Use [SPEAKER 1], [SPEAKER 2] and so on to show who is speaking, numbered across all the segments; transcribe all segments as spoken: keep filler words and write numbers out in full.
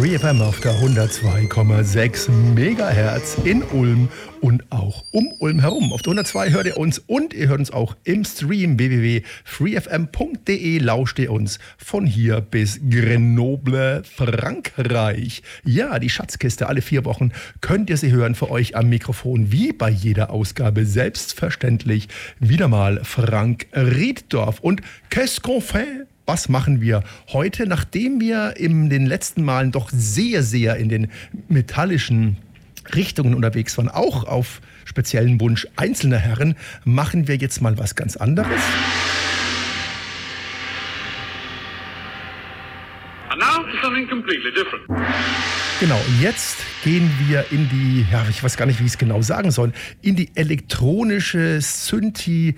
[SPEAKER 1] Free F M auf der hundertzwei Komma sechs Megahertz in Ulm und auch um Ulm herum. Auf der hundertzwei hört ihr uns und ihr hört uns auch im Stream w w w punkt free f m punkt d e. Lauscht ihr uns von hier bis Grenoble, Frankreich. Ja, die Schatzkiste, alle vier Wochen könnt ihr sie hören, für euch am Mikrofon, wie bei jeder Ausgabe selbstverständlich wieder mal Frank Rieddorf. Und qu'est-ce qu'on fait? Was machen wir heute, nachdem wir in den letzten Malen doch sehr, sehr in den metallischen Richtungen unterwegs waren, auch auf speziellen Wunsch einzelner Herren, machen wir jetzt mal was ganz anderes.
[SPEAKER 2] And now for something completely different.
[SPEAKER 1] Genau, jetzt gehen wir in die, ja, ich weiß gar nicht, wie ich es genau sagen soll, in die elektronische Synthi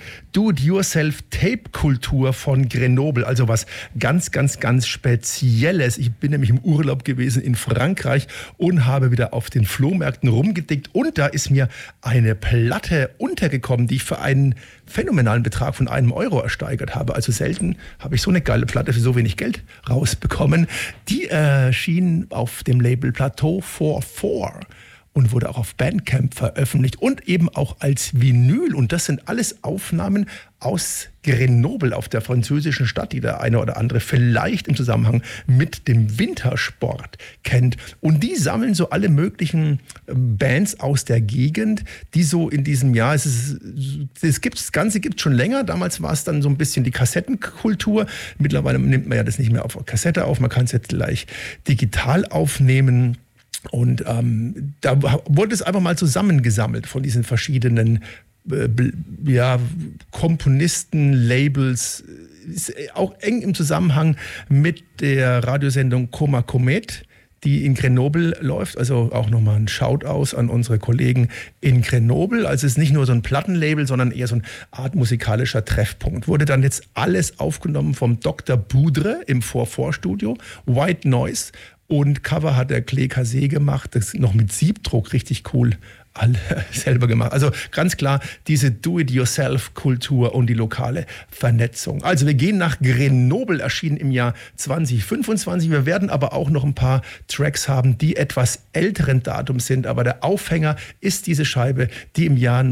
[SPEAKER 1] Do-it-yourself-Tape-Kultur von Grenoble. Also was ganz, ganz, ganz Spezielles. Ich bin nämlich im Urlaub gewesen in Frankreich und habe wieder auf den Flohmärkten rumgedickt. Und da ist mir eine Platte untergekommen, die ich für einen phänomenalen Betrag von einem Euro ersteigert habe. Also selten habe ich so eine geile Platte für so wenig Geld rausbekommen. Die erschien auf dem Label Plateau vierundvierzig und wurde auch auf Bandcamp veröffentlicht und eben auch als Vinyl. Und das sind alles Aufnahmen aus Grenoble, auf der französischen Stadt, die der eine oder andere vielleicht im Zusammenhang mit dem Wintersport kennt. Und die sammeln so alle möglichen Bands aus der Gegend, die so in diesem Jahr, es ist, es gibt, das Ganze gibt es schon länger. Damals war es dann so ein bisschen die Kassettenkultur. Mittlerweile nimmt man ja das nicht mehr auf Kassette auf, man kann es jetzt gleich digital aufnehmen. Und ähm, da wurde es einfach mal zusammengesammelt von diesen verschiedenen äh, ja, Komponisten, Labels, ist auch eng im Zusammenhang mit der Radiosendung Coma Comet, die in Grenoble läuft. Also auch nochmal ein Shoutout an unsere Kollegen in Grenoble. Also es ist nicht nur so ein Plattenlabel, sondern eher so eine Art musikalischer Treffpunkt. Wurde dann jetzt alles aufgenommen vom Doktor Boudre im Vorvorstudio, White Noise. Und Cover hat der Klee Kase gemacht, das noch mit Siebdruck, richtig cool, alle selber gemacht. Also ganz klar, diese Do-it-yourself-Kultur und die lokale Vernetzung. Also wir gehen nach Grenoble, erschienen im Jahr zwanzig fünfundzwanzig. Wir werden aber auch noch ein paar Tracks haben, die etwas älteren Datums sind. Aber der Aufhänger ist diese Scheibe, die im Jahr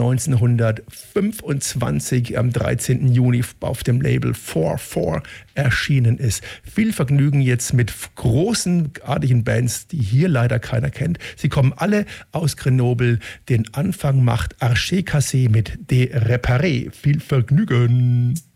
[SPEAKER 1] neunzehnhundertfünfundzwanzig am dreizehnten Juni auf dem Label vierundvierzig erschienen ist. Viel Vergnügen jetzt mit großen, artigen Bands, die hier leider keiner kennt. Sie kommen alle aus Grenoble. Den Anfang macht Arché Cassé mit De Réparé. Viel Vergnügen!